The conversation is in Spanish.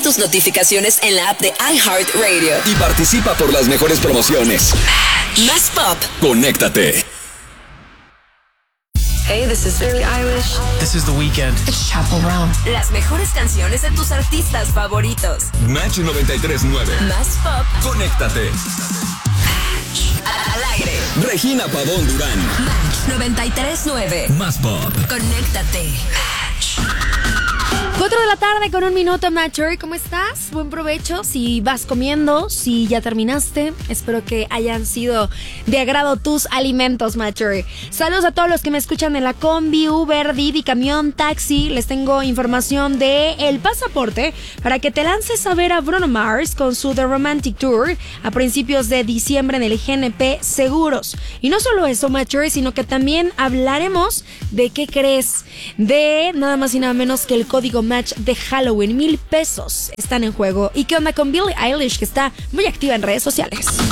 tus notificaciones en la app de iHeartRadio. Y participa por las mejores promociones. Más pop. Conéctate. Hey, this is Billie Eilish. This is The Weeknd. It's Chappell Brown. Las mejores canciones de tus artistas favoritos. Match 93.9. Más pop. Conéctate. Al aire. Regina Pavón Durán. Match 93.9. Más pop. Conéctate. 4 de la tarde con 1 minuto, Matcher. ¿Cómo estás? Buen provecho. Si vas comiendo, si ya terminaste, espero que hayan sido de agrado tus alimentos, Matcher. Saludos a todos los que me escuchan en la combi, Uber, Didi, camión, taxi. Les tengo información de el pasaporte para que te lances a ver a Bruno Mars con su The Romantic Tour a principios de diciembre en el GNP Seguros. Y no solo eso, Matcher, sino que también hablaremos de qué crees, de nada más y nada menos que el código Match de Halloween. $1,000 están en juego. ¿Y qué onda con Billie Eilish, que está muy activa en redes sociales?